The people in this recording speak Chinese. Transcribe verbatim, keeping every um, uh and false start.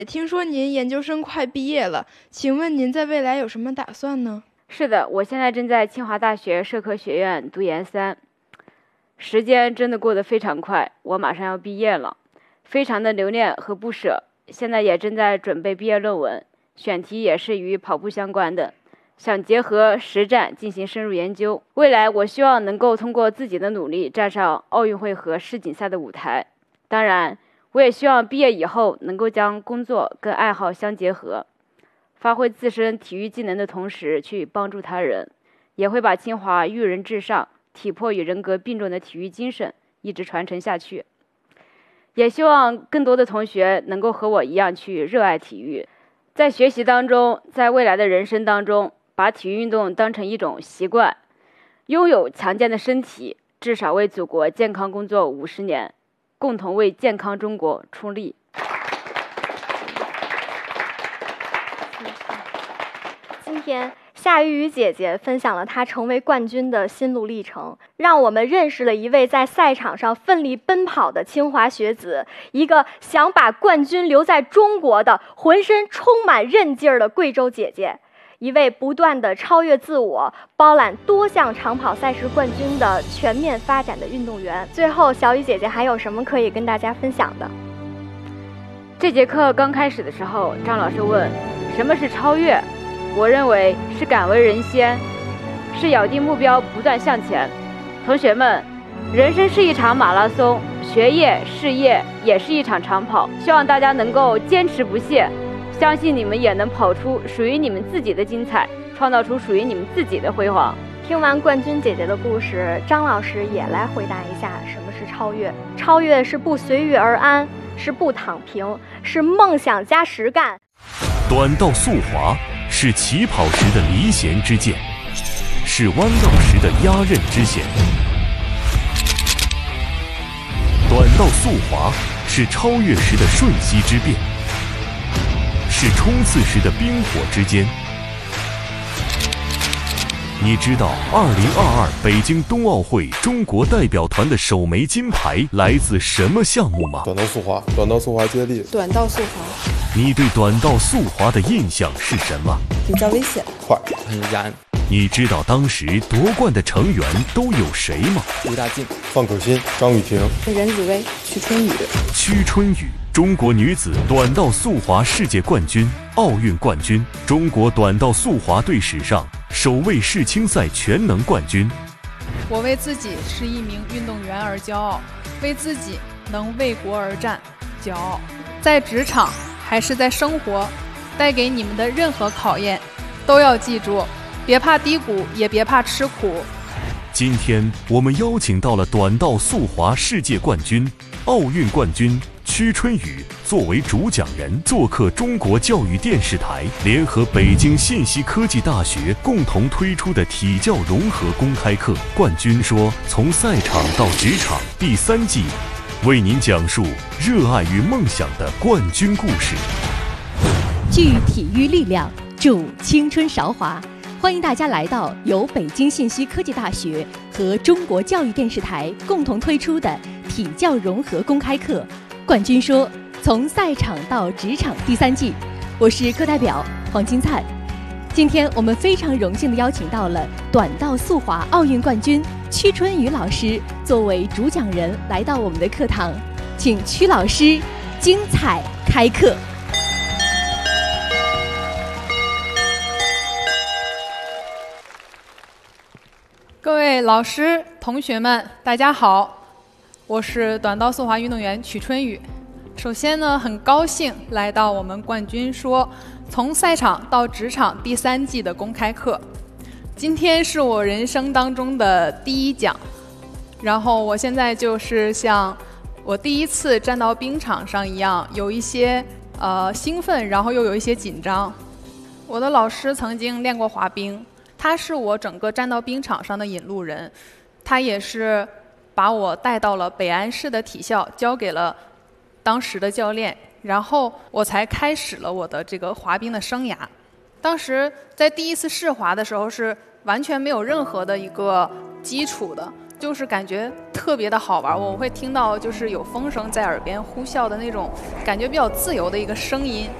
听说您研究生快毕业了，请问您在未来有什么打算呢？ 是的，我现在正在清华大学社科学院读研三，时间真的过得非常快，我马上要毕业了，非常的留恋和不舍。现在也正在准备毕业论文，选题也是与跑步相关的，想结合实战进行深入研究。未来我希望能够通过自己的努力站上奥运会和世锦赛的舞台。当然，我也希望毕业以后能够将工作跟爱好相结合，发挥自身体育技能的同时去帮助他人，也会把清华育人至上、体魄与人格并重的体育精神一直传承下去。也希望更多的同学能够和我一样去热爱体育，在学习当中，在未来的人生当中，把体育运动当成一种习惯，拥有强健的身体，至少为祖国健康工作五十年，共同为健康中国出力。 今天夏雨雨姐姐分享了她成为冠军的心路历程，让我们认识了一位在赛场上奋力奔跑的清华学子，一个想把冠军留在中国的浑身充满韧劲儿的贵州姐姐，一位不断的超越自我、包揽多项长跑赛事冠军的全面发展的运动员。最后，小雨姐姐还有什么可以跟大家分享的？ 这节课刚开始的时候，张老师问什么是超越，我认为是敢为人先，是咬定目标不断向前。同学们，人生是一场马拉松，学业事业也是一场长跑，希望大家能够坚持不懈，相信你们也能跑出属于你们自己的精彩，创造出属于你们自己的辉煌。 听完冠军姐姐的故事，张老师也来回答一下什么是超越。超越是不随遇而安，是不躺平，是梦想加实干。 短道速滑是起跑时的离弦之箭，是弯道时的压刃之弦。短道速滑是超越时的瞬息之变，是冲刺时的冰火之间。你知道二零二二北京冬奥会中国代表团的首枚金牌来自什么项目吗？ 短道速滑，短道速滑接力。 短道速滑。 你对短道速滑的印象是什么？ 比较危险， 快， 很燃。 你知道当时夺冠的成员都有谁吗？ 吴大靖、 范可新、张雨婷、 任子威、屈春雨。 屈春雨，中国女子短道速滑世界冠军、奥运冠军，中国短道速滑队史上首位世青赛全能冠军。 我为自己是一名运动员而骄傲，为自己能为国而战骄傲。在职场还是在生活，带给你们的任何考验，都要记住，别怕低谷，也别怕吃苦。 今天我们邀请到了短道速滑世界冠军、奥运冠军屈春雨作为主讲人做客中国教育电视台，联合北京信息科技大学共同推出的体教融合公开课《冠军说：从赛场到职场》第三季，为您讲述热爱与梦想的冠军故事。 聚体育力量，助青春韶华。欢迎大家来到由北京信息科技大学和中国教育电视台共同推出的体教融合公开课《冠军说：从赛场到职场》第三季。我是课代表黄金灿。今天我们非常荣幸地邀请到了短道速滑奥运冠军屈春雨老师作为主讲人来到我们的课堂，请屈老师精彩开课。 各位老师、同学们，大家好，我是短道速滑运动员曲春雨。首先呢，很高兴来到我们冠军说从赛场到职场第三季的公开课。今天是我人生当中的第一讲，然后我现在就是像我第一次站到冰场上一样，有一些呃兴奋，然后又有一些紧张。我的老师曾经练过滑冰，他是我整个站到冰场上的引路人，他也是把我带到了北安市的体校，交给了当时的教练，然后我才开始了我的这个滑冰的生涯。当时在第一次试滑的时候是完全没有任何的一个基础的， 就是感觉特别的好玩，我会听到就是有风声在耳边呼啸的那种感觉比较自由的一个声音，